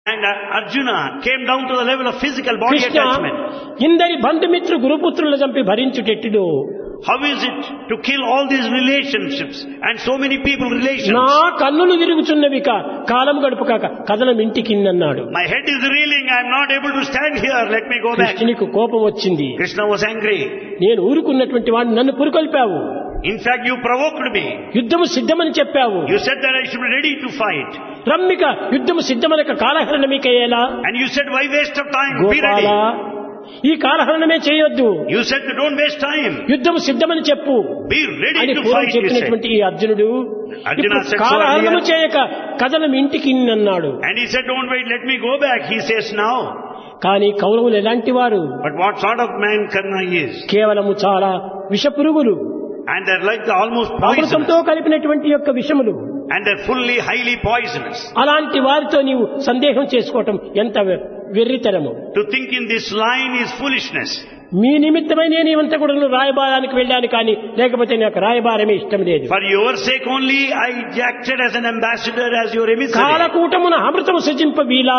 And Arjuna came down to the level of physical body Krishna attachment. ఇందరి బంధుమిత్రు గురుపుత్రులు చంపి భరించుటెట్టుడు How is it to kill all these relationships and so many people relations? నా కన్నులు తిరుగుచున్నవి కాలం గడుపుక కథనం ఇంటికిందన్నాడు. My head is reeling, I am not able to stand here, let me go back. కృష్ణునికి కోపం వచ్చింది. Krishna was angry. నేను ఊరుకున్నటువంటి వాడిని నన్ను పురికొల్పావు. In fact, you provoked me. యుద్ధము సిద్ధమని చెప్పావు. You said that I should be ready to fight. రమ్మిక యుద్ధము సిద్ధమనక కాలహరణ మీకయ్యేలా. And you said, why waste of time? Be ready. Gopala, ఈ కాలహరణమే చేయొద్దు. You said, don't waste time. యుద్ధము సిద్ధమని చెప్పు Be ready అని to పూర్వం fight, you said. చెప్పినటువంటి ఈ అర్జునుడు Arjuna ఇప్పుడు said so కాలహరణము earlier. చేయక కథనం ఇంటికి అన్నాడు. And he said, don't wait, let me go back. He says now. కానీ కౌరవులు ఎలాంటి వారు? But what sort of man Karna is? కేవలము చాలా విషపురుగులు, And they're like the almost poisonous. అమృతంతో కలిపినటువంటి యొక్క విషములు. And they're fully, highly poisonous. అలాంటి వారితో నీవు సందేహం చేసుకోవటం ఎంత వెర్రితనము. To think in this line is foolishness. మీ నిమిత్తమై నేను ఇవంతా కూడా రాయబారానికి వెళ్ళాను, కానీ లేకపోతే నాకు రాయబారమే ఇష్టం లేదు. For your sake only, I acted as an ambassador, as your emissary. కాలకూటమున అమృతము సృజింప వీలా,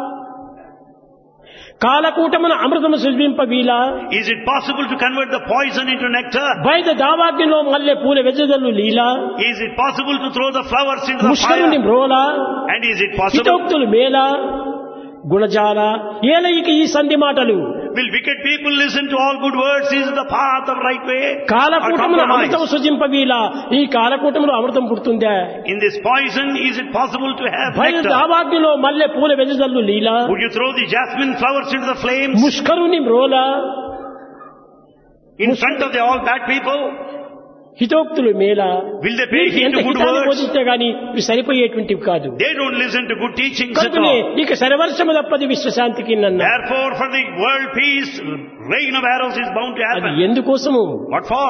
కాలకూటమున అమృతము సృజింప వీలా. Is it possible to convert the poison into nectar? బయట దావాగ్నిలో మల్లె పూల వెజదల్లు లీలా, Is it possible to throw the flowers into the ముష్కరుని fire? మ్రోలా, And is it possible? హితోక్తులు మేలా, గుణజాల ఏలయిక ఈ సంధి మాటలు. Will wicked people listen to all good words? Is it the path of right way? Or కాలకూటమున Amrutham compromise? సృజింప వీలా, ఈ కాలకూటములో అమృతం పుడుతుందా? In this poison, is it possible to have బయట nectar? దావాగ్నిలో మల్లె పూల వెజదల్లు లీలా, Would you throw the jasmine flowers into the flames ముష్కరుని మ్రోలా, in front of all bad people? హితోక్తులు మేలా. Will they pay heed ఎంత to good హితాన్ని words? బోధిస్తే గాని ఇవి సరిపోయేటువంటివి కాదు. They don't listen to good teachings at కనుకనే all. ఇక శరవర్షము తప్పది విశ్వశాంతికి నన్న. Therefore, for the world peace, rain of arrows is bound to అది happen. ఎందుకోసము? What for?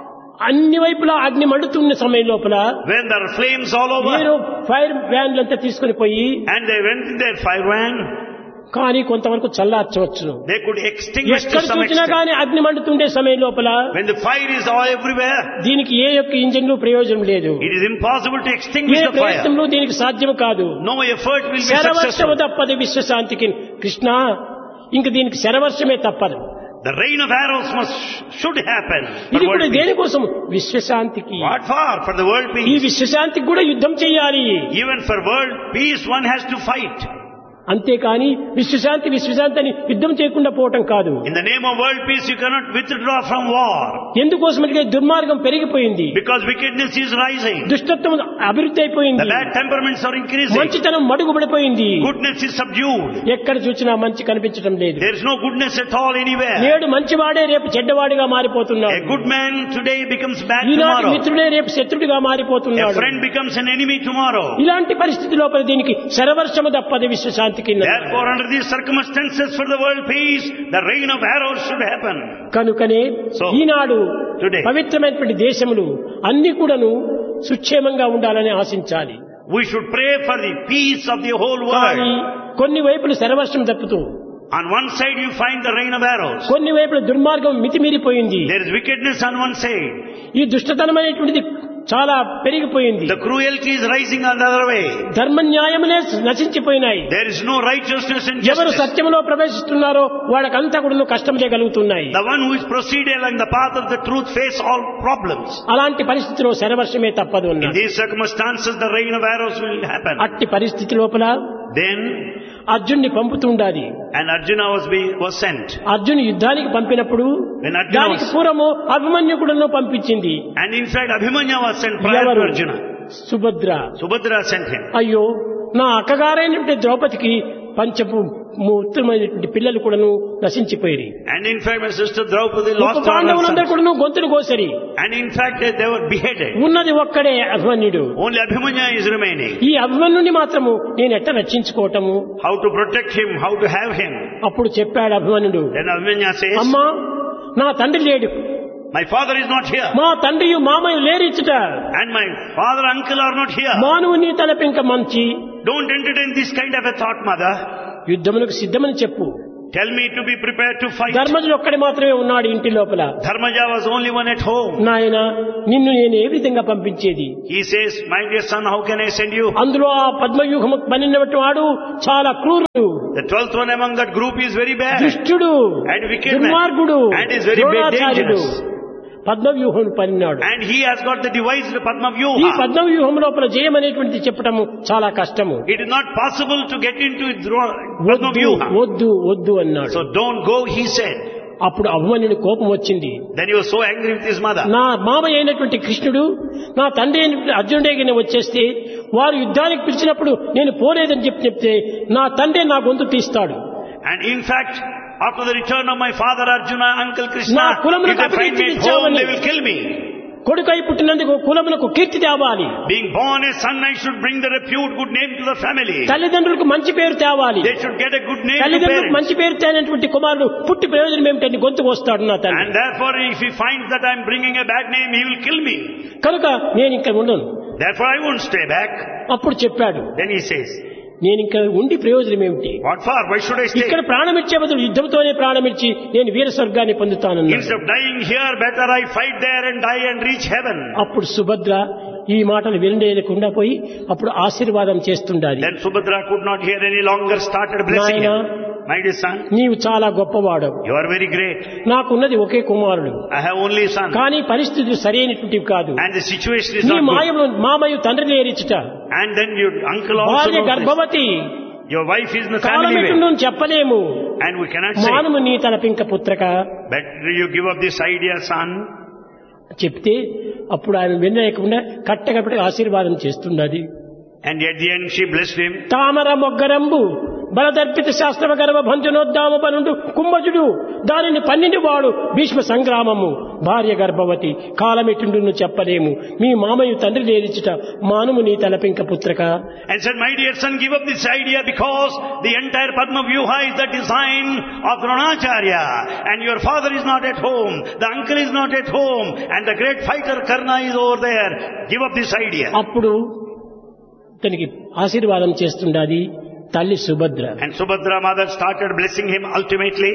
అన్ని వైపులా అగ్ని మండుతున్న సమయం లోపల When there are flames all నేను over, ఫైర్ వ్యాన్లంతా తీసుకుని పోయి and they went in their fire van, కానీ కొంతవరకు చల్లార్చవచ్చును. they could extinguish to ఎక్కడ some చూసినా extent. కానీ అగ్ని మండుతుండే సమయం లోపల When the fire is all everywhere, దీనికి ఏ యొక్క ఇంజన్లు ప్రయోజనం లేదు. it is impossible to A extinguish the fire. ప్రయత్నంలో దీనికి సాధ్యం కాదు. No effort will be శరవర్షము successful. తప్పది విశ్వశాంతికి. కృష్ణ, ఇంక దీనికి శరవర్షమే తప్పదు. The rain of arrows should happen. For ఇది కూడా world peace. దేనికోసం? విశ్వశాంతికి. What for? For the world ఈ peace. విశ్వశాంతికి కూడా యుద్ధం చేయాలి. Even for world peace, one has to fight. అంతేకాని విశ్వశాంతి విశ్వశాంతి అని యుద్ధం చేయకుండా పోవటం కాదు. In the name of world peace, you cannot withdraw from war. ఎందుకోసమంటే దుర్మార్గం పెరిగిపోయింది, Because wickedness is rising. దుష్టత్వం అభివృద్ధి అయిపోయింది, The bad temperaments are increasing. మంచితనం మడుగుబడిపోయింది. Goodness is subdued. ఎక్కడ చూసినా మంచి కనిపించడం లేదు. There is no goodness at all anywhere. నేడు మంచివాడే రేపు చెడ్డవాడిగా A మారిపోతున్నాడు. good man today becomes bad ఈనాటి tomorrow. మిత్రుడే రేపు శత్రుడిగా A మారిపోతున్నాడు. friend becomes an enemy tomorrow. ఇలాంటి పరిస్థితి లోపల దీనికి శరవర్షము తప్పది విశ్వశాంతికి. Therefore, under these circumstances for the world peace, the rain of arrows should happen. కనుకనే So, ఈనాడు today, పవిత్రమైనటువంటి దేశములు అన్ని కూడాను సుక్షేమంగా ఉండాలని ఆశించాలి. we should pray for the peace of the whole కానీ world. కొన్ని వైపులు శరవర్షం తప్పుతూ, On one side you find the rain of arrows. కొన్ని వైపుల దుర్మార్గం మితిమీరిపోయింది. There is wickedness on one side. ఈ దుష్టతనం అనేటువంటిది చాలా పెరిగిపోయింది. The cruelty is rising on the other way. ధర్మ న్యాయములే నశించిపోయినాయి. There is no righteousness and ఎవరు justice. సత్యములో ప్రవేశిస్తున్నారో వాళ్ళకంతా కూడా కష్టం చేయగలుగుతున్నాయి. The one who is proceeding along the path of the truth face all problems. అలాంటి పరిస్థితిలో శరవర్షమే తప్పదు In అన్నారు. these circumstances, the rain of arrows will happen. అట్టి పరిస్థితి లోపల Then, అర్జున్ని పంపుతుండాలి. and Arjuna was sent. Arjun యుద్ధానికి పంపినప్పుడు When Arjuna దానికి was, పూర్వము అభిమన్యుకుడును పంపించింది. and in fact Abhimanya was sent prior to ఎవరు? Arjuna. Subhadra. Subhadra sent him. అయ్యో, నా అక్కగారైనటువంటి ద్రౌపదికి పంచపు ఉత్తమమైనటువంటి పిల్లలు కూడాను నశించిపోయి, And in fact my sister Draupadi lost all her పాండవులందరూ sons. కూడాను గొంతులు కోసరి. And in fact they were beheaded. ఉన్నది ఒక్కడే అభిమన్యుడు. Only Abhimanya is remaining. ఈ అభిమన్యుని మాత్రము నేను ఎట్ట రక్షించుకోవటము? How to protect him, how to have him. అప్పుడు చెప్పాడు అభిమన్యుడు, Then Abhimanya says, అమ్మా, నా తండ్రి లేడు, my father is not here. మా తండ్రియు మామయ్య లేరిచ్చుట, And my father, uncle are not here. మానవు నీ తలపింక మంచి Don't entertain this kind of a thought, mother. యుద్ధములకు సిద్ధమని చెప్పు. Tell me to be prepared to fight. ధర్మజుడు ఒక్కడి మాత్రమే ఉన్నాడు ఇంటి లోపల. Dharmaja was only one at home. నాయన నిన్ను నేను ఏ విధంగా పంపించేది? He says, my dear son, how can I send you? అందులో ఆ పద్మవ్యూహము పన్నినటువంటి వాడు చాలా క్రూరుడు, The 12th one among that group is very bad దుష్టుడు, and wicked man దుర్మార్గుడు, and is very Dronacharyudu. dangerous. పద్మవ్యూహం పన్నాడు. And he has got the device, the Padma ఈ Vyuha. పద్మవ్యూహం లోపల జయం అనేటువంటిది చెప్పటము చాలా కష్టము. It is not possible to get into Padma వద్దు Vyuha. వద్దు వద్దు అన్నాడు. So don't go, he said. అప్పుడు అభిమన్యుని కోపం వచ్చింది. Then he was so angry with his mother. నా మామయ్య అయినటువంటి కృష్ణుడు నా తండ్రి అయినటువంటి అర్జునుడే వచ్చేస్తే వారు యుద్ధానికి పిలిచినప్పుడు నేను పోలేదని చెప్తే నా తండ్రి నా గొంతు తీస్తాడు. And in fact, after the return of my father Arjuna, uncle Krishna, నా కులములకు if they find me at home, they will kill me. కొడుకై పుట్టినందుకు కులములకు కీర్తి తేవాలి. Being born a son, I should bring the repute, good name to the family. తల్లిదండ్రులకు మంచి పేరు తేవాలి. They should get a good name to తల్లిదండ్రులకు parents. మంచి పేరు తేనటువంటి కుమారుడు పుట్టి ప్రయోజనం ఏమిటని గొంతుకు వస్తాడు నా తండ్రి. And therefore, if he finds that I am bringing a bad name, he will kill me. కనుక నేను ఇంకా ఉండను. Therefore, I won't stay back. అప్పుడు చెప్పాడు, Then he says, నేను ఇంకా ఉండి ప్రయోజనం ఏమిటి? what for? Why should I stay? ఇక్కడ ప్రాణమిచ్చే బదులు యుద్ధంతోనే ప్రాణమిచ్చి నేను వీర స్వర్గాన్ని పొందుతానన్నాడు. Instead of dying here, better I fight there and die and reach heaven. అప్పుడు సుభద్ర ఈ మాటలు వినలేకుండా పోయి అప్పుడు ఆశీర్వాదం చేస్తుండాలి. Then Subhadra could not hear any longer, started blessing him. My dear son, నీవు చాలా గొప్పవాడు, you are very great. నాకున్నది ఒకే కుమారుడు, I have only a son. కానీ పరిస్థితులు సరైనటువంటివి కాదు. And the situation is నీ not good. మామయ్య తండ్రిని ఏరిచుట, And then your uncle also భార్య knows this. గర్భవతి, Your wife is in the family కాలమెట్టును way. చెప్పలేము. And we cannot say, మానము నీ తన pink పుత్రక better you give up this idea, son. చెప్తే అప్పుడు ఆయన వినలేకుండా కట్టకపటి ఆశీర్వాదం చేస్తున్నది. And at the end she blessed him. తామర మొగ్గరంబు బలదర్పిత శాస్త్రవ గర్భ భంజనోద్దామ పనుండు కుంభజుడు దానిని పన్నింటి వాడు భీష్మ సంగ్రామము భార్య గర్భవతి కాలమెట్టుండును చెప్పలేము మీ మామయ్య తండ్రి లేరిచుట మానుము నీ తలపింక పుత్రక. And said, my dear son, give up this idea because the entire Padma Vyuha is the design of Dronacharya. And your father is not at home. The uncle is not at home. And the great fighter Karna is over there. Give up this idea. అప్పుడు తనకి ఆశీర్వాదం చేస్తుండాది తల్లి Subhadra. And Subhadra mother started blessing him ultimately.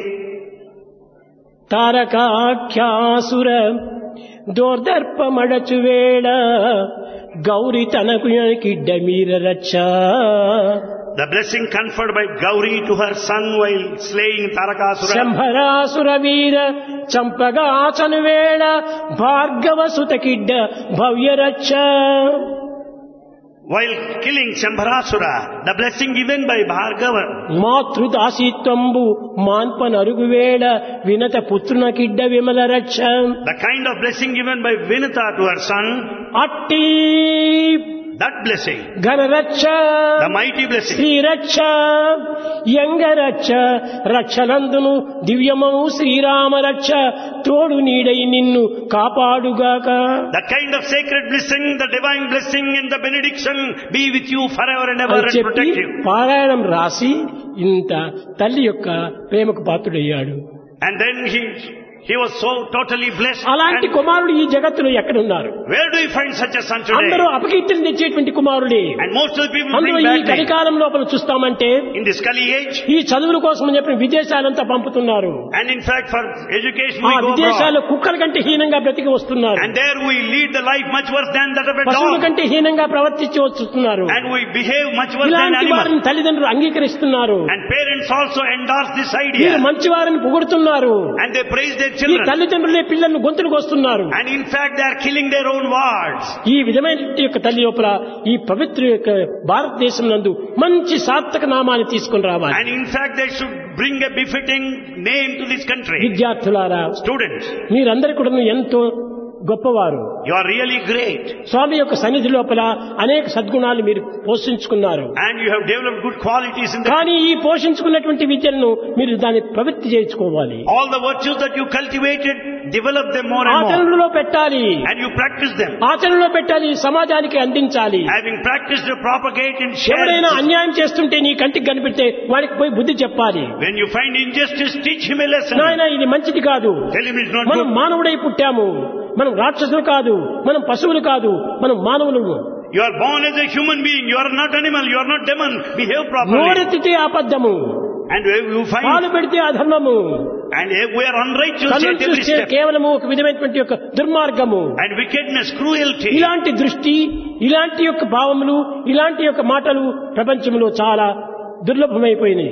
తారకాఖ్యాసుర దోర్దర్పమడచు వేళ గౌరి తనకు కిడ్డ మీర రచ్చ. The blessing conferred by Gauri to her son while slaying Tarakasura. శంభరాసుర వీర చంపగాచను వేళ భార్గవ సుత కిడ్డ భవ్య రచ్చ. While killing Shambharasura, the blessing given by Bhargava. మాతృదాసీత్వంబు మాన్పనరుగు వేళ వినత పుత్రున కిడ్డ విమల రక్ష. The kind of blessing given by Vinata to her son. అట్టి That blessing, ఘనరక్ష the mighty blessing. Sriraksha యంగరక్ష రక్షలందును దివ్యమము Srirama రక్ష తోడు నీడై నిన్ను కాపాడుగాక. That kind of sacred blessing, the divine blessing and the benediction be with you forever and ever అని and చెప్పి protect you. పారాయణం రాసి ఇంత తల్లి యొక్క ప్రేమకు పాత్రుడయ్యాడు. And then he was so totally blessed. అలాంటి And కుమారుడు ఈ జగత్తులో ఎక్కడున్నారు? where do you find such a son today? అందరూ అపకీర్తిని తెచ్చేటువంటి కుమారుడే. And most of the people అందులో bring ఈ bad names. కలికాలం లోపల చూస్తామంటే In this Kali age, ఈ చదువుల కోసం అని చెప్పి విదేశాలంతా పంపుతున్నారు. and in fact for education ఆ we go విదేశాల్లో abroad. కుక్కల కంటే హీనంగా బ్రతికి వస్తున్నారు. And there we lead the life much worse than that of a పశువుల dog. కంటే హీనంగా ప్రవర్తించి వస్తున్నారు. And we behave much worse than ఇలాంటి animals. వారిని తల్లిదండ్రులు అంగీకరిస్తున్నారు. And parents also endorse this వీరు idea. మంచి వారిని పొగుడుతున్నారు. And they praise their ఈ children. తల్లిదండ్రులే పిల్లలను గొంతులకు వస్తున్నారు. And in fact they are killing their own wards. ఈ విధమైన యొక్క తల్లి లోపల ఈ పవిత్ర యొక్క భారతదేశం నందు మంచి సార్థక నామాన్ని తీసుకుని రావాలి. And in fact they should bring a befitting name to this country. విద్యార్థులారా, Students, మీరందరూ కూడా ఎంతో గొప్పవారు. you are really great. స్వామి యొక్క సన్నిధి లోపల అనేక సద్గుణాలు మీరు పోషించుకున్నారు. And you have developed good qualities in the... కానీ ఈ పోషించుకున్నటువంటి విద్యలను మీరు దాన్ని ప్రవృత్తి చేసుకోవాలి. All the virtues that you cultivated, develop them more and more. ఆచరణలో పెట్టాలి. And you practice them. ఆచరణలో పెట్టాలి, సమాజానికి అందించాలి. Having practiced to propagate and share. ఎవరైనా అన్యాయం చేస్తుంటే నీ కంటికి కనిపెడితే వాడికి పోయి బుద్ధి చెప్పాలి. When you find injustice, teach him a lesson. నాయన ఇది మంచిది కాదు. Tell him it's not మనం good. మానవుడై పుట్టాము. మనం రాక్షసులు కాదు, మనం పశువులు కాదు, మనం మానవులు. You are born as a human being. You are not animal. You are not demon. Behave properly. నోరెత్తితే అబద్ధము. And you find, పాలు పెడితే అధర్మము, and we are unrighteous at కన్నులు every చూస్తే step. కేవలము ఒక విధమైనటువంటి యొక్క దుర్మార్గము. And wickedness, cruelty. ఇలాంటి దృష్టి, ఇలాంటి యొక్క భావములు, ఇలాంటి యొక్క మాటలు ప్రపంచంలో చాలా దుర్లభమైపోయినాయి.